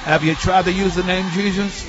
Have you tried to use the name Jesus?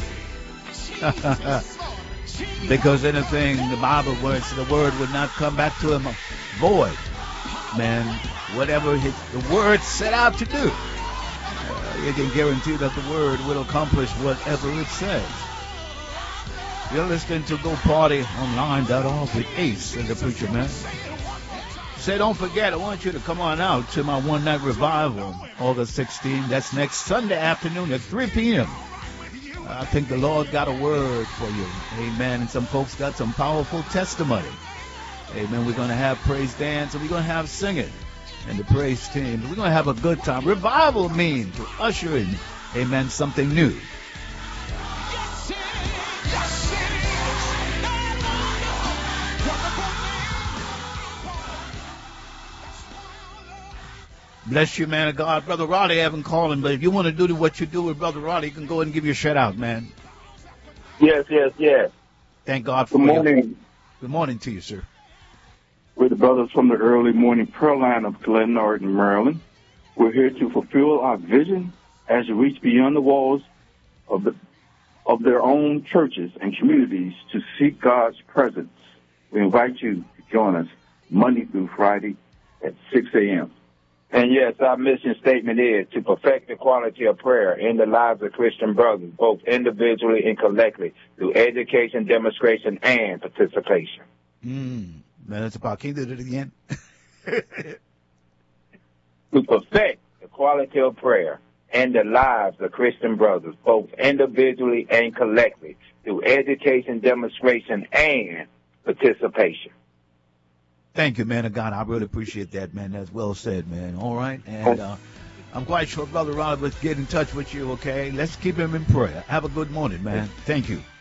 Because anything the Bible words, the word would not come back to him void. Man, whatever the word set out to do, you can guarantee that the word will accomplish whatever it says. You're listening to Go Party Online.org with Ace and the Preacher Man. Say, don't forget, I want you to come on out to my one-night revival, August 16th. That's next Sunday afternoon at 3 p.m. I think the Lord got a word for you. Amen. And some folks got some powerful testimony. Amen. We're going to have praise dance, and we're going to have singing and the praise team. We're going to have a good time. Revival means to usher in, amen, something new. Bless you, man of God. Brother Roddy, I haven't called him, but if you want to do what you do with Brother Roddy, you can go ahead and give you a shout out, man. Yes. Thank God for you. Good morning. Good morning to you, sir. We're the brothers from the early morning prayer line of Glen Norton, Maryland. We're here to fulfill our vision as we reach beyond the walls of their own churches and communities to seek God's presence. We invite you to join us Monday through Friday at 6 a.m. And yes, our mission statement is to perfect the quality of prayer in the lives of Christian brothers, both individually and collectively, through education, demonstration, and participation. Man, that's about. Can you do it again? To perfect the quality of prayer in the lives of Christian brothers, both individually and collectively, through education, demonstration, and participation. Thank you, man of God. I really appreciate that, man. That's well said, man. All right. And I'm quite sure Brother Robert will get in touch with you, okay? Let's keep him in prayer. Have a good morning, man. Thank you.